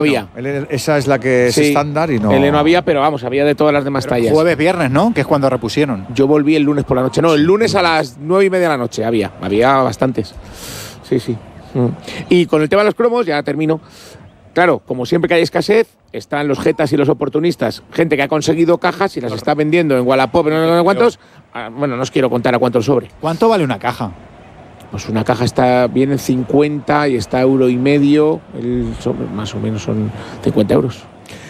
había. Esa es la que es estándar y no. No había, pero vamos, había de todas las demás tallas. Jueves, viernes, ¿no? Que es cuando repusieron. Yo volví el lunes por la noche. No, el lunes a las 9:30 de la noche había bastantes. Sí. Y con el tema de los cromos, ya termino. Claro, como siempre que hay escasez, están los jetas y los oportunistas, gente que ha conseguido cajas y las está vendiendo en Wallapop, no sé cuántos. Bueno, no os quiero contar a cuánto el sobre. ¿Cuánto vale una caja? Pues una caja viene en 50 y está €1,50. El sobre más o menos son 50 euros.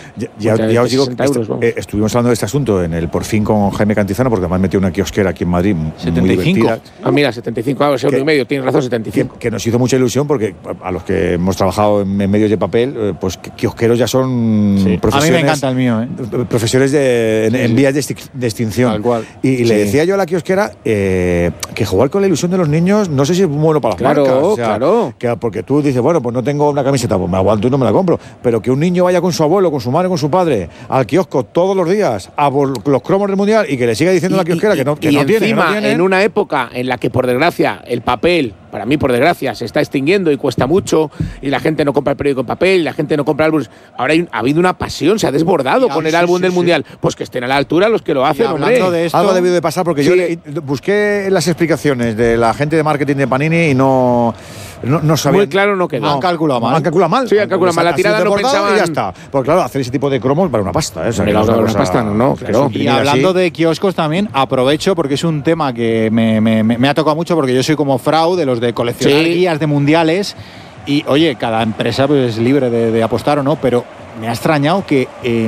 Ya os digo que estuvimos hablando de este asunto en el Por Fin con Jaime Cantizano, porque además metió una kiosquera aquí en Madrid 75. Mira, 75 euros, €1,50, tienes razón, 75. Que nos hizo mucha ilusión porque a los que hemos trabajado en medios de papel, pues kiosqueros ya son profesiones. A mí me encanta el mío, profesores en vías de extinción. Tal cual. Y le decía yo a la kiosquera que jugar con la ilusión de los niños no sé si es bueno para las marcas. Claro. Porque tú dices, bueno, pues no tengo una camiseta, pues me aguanto y no me la compro. Pero que un niño vaya con su abuelo, con su madre, con su padre al kiosco todos los días a por los cromos del Mundial y que le siga diciendo a la kiosquera que no tiene. En una época en la que, por desgracia, el papel, para mí, por desgracia, se está extinguiendo y cuesta mucho y la gente no compra el periódico en papel, la gente no compra álbumes. Ahora ha habido una pasión, se ha desbordado con el álbum del Mundial. Pues que estén a la altura los que lo hacen, hombre. De esto, algo ha debido de pasar porque yo busqué las explicaciones de la gente de marketing de Panini y no sabía. Muy claro no quedó. Han calculado mal. Sí, han calculado mal. La tirada no pensaban. Y ya está. Porque claro, hacer ese tipo de cromos vale una pasta. Una pasta, claro. Y hablando de kioscos también, aprovecho porque es un tema que me ha tocado mucho porque yo soy como Frau de los de coleccionar guías de mundiales y, oye, cada empresa pues, es libre de apostar o no, pero me ha extrañado que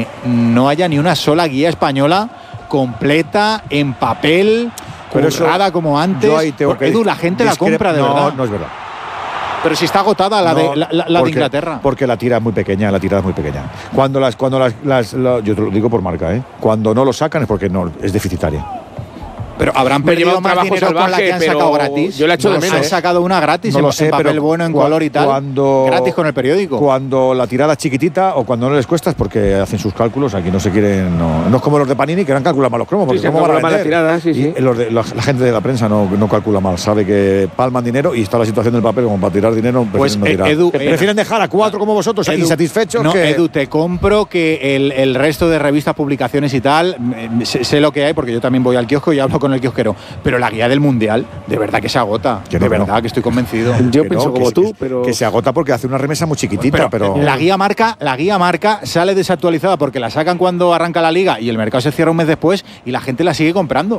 no haya ni una sola guía española completa, en papel, currada como antes. Porque, Edu, la gente la compra de verdad. No es verdad. Pero si está agotada la de Inglaterra. Porque la tira es muy pequeña, Cuando yo te lo digo por marca, cuando no lo sacan es porque no es deficitaria. Pero habrán perdido más dinero con la que han sacado gratis. Yo la he hecho de menos. Han sacado una gratis en papel bueno, en color y tal. Gratis con el periódico. Cuando la tirada es chiquitita o cuando no les cuesta es porque hacen sus cálculos. Aquí no se quieren. No es como los de Panini que eran calculan mal los cromos. Porque cómo van a vender. Tirada, la gente de la prensa no calcula mal. Sabe que palman dinero y está la situación del papel como para tirar dinero. Pues prefieren dejar a 4 como vosotros insatisfechos. Edu, te compro que el resto de revistas, publicaciones y tal, sé lo que hay porque yo también voy al kiosco y hablo con el kiosquero, pero la guía del Mundial de verdad que se agota, que estoy convencido. Yo pienso como tú, pero que se agota porque hace una remesa muy chiquitita, pero la guía marca sale desactualizada porque la sacan cuando arranca la liga y el mercado se cierra un mes después y la gente la sigue comprando.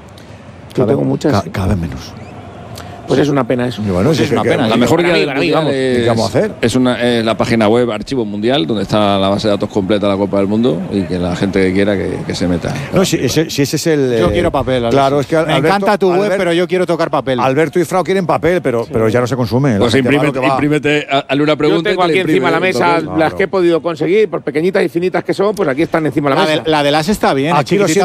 Yo tengo muchas. Cada vez menos. Pues es una pena eso. Bueno, es una pena. La mejor guía del Mundial ¿qué vamos a hacer? Es la página web Archivo Mundial, donde está la base de datos completa de la Copa del Mundo y que la gente que quiera que se meta. No, si ese es el. Yo quiero papel. Claro, es que me encanta tu web, pero yo quiero tocar papel. Alberto y Frau quieren papel, pero ya no se consume. Pues imprímete, hazle una pregunta. Yo tengo aquí encima de la mesa las que he podido conseguir, por pequeñitas y finitas que son, pues aquí están encima de la mesa. La de las está bien. Aquí lo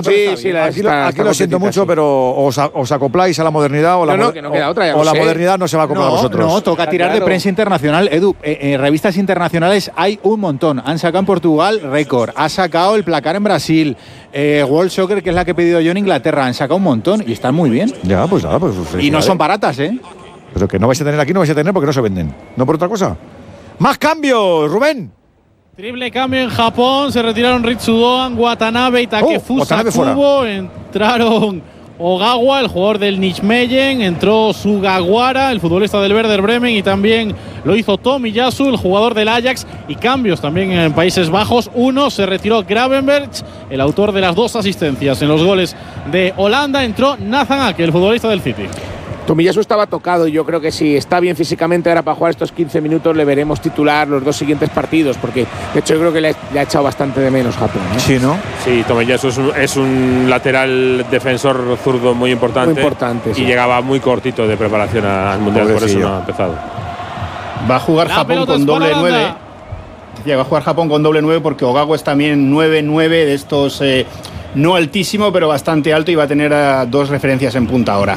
siento mucho, pero os acopláis a la modernidad o la modernidad no se va a comprar a vosotros. No, toca tirar de prensa internacional. Edu, revistas internacionales hay un montón. Han sacado en Portugal Record, ha sacado el Placar en Brasil, World Soccer, que es la que he pedido yo en Inglaterra, han sacado un montón y están muy bien. Ya, pues nada, pues y no son baratas, Pero que no vais a tener aquí, no vais a tener porque no se venden. No por otra cosa. ¡Más cambios, Rubén! Triple cambio en Japón, se retiraron Ritsudoan, Watanabe y Takefusa Kubo, entraron Ogawa, el jugador del Nijmegen, entró Sugawara, el futbolista del Werder Bremen, y también lo hizo Tomiyasu, el jugador del Ajax, y cambios también en Países Bajos. Se retiró Gravenberch, el autor de las 2 asistencias en los goles de Holanda, entró Nathan Ake, el futbolista del City. Tomiyasu estaba tocado y yo creo que si está bien físicamente ahora para jugar estos 15 minutos le veremos titular los 2 siguientes partidos, porque de hecho yo creo que le ha echado bastante de menos Japón. Sí, ¿no? Sí, Tomiyasu es un lateral defensor zurdo muy importante. Muy importante, sí. Y llegaba muy cortito de preparación al Mundial, por eso no ha empezado. Va a jugar Japón con doble 9. Va a jugar Japón con doble 9 porque Ogawa es también 9-9 de estos, no altísimo, pero bastante alto, y va a tener 2 referencias en punta ahora.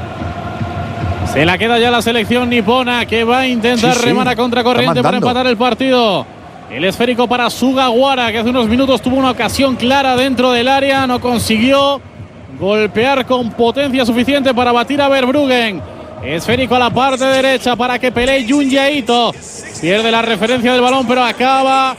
Se la queda ya la selección nipona, que va a intentar remar a contracorriente para empatar el partido. El esférico para Sugawara, que hace unos minutos tuvo una ocasión clara dentro del área, no consiguió golpear con potencia suficiente para batir a Verbruggen. Esférico a la parte derecha para que pelee Junji Ito. Pierde la referencia del balón, pero acaba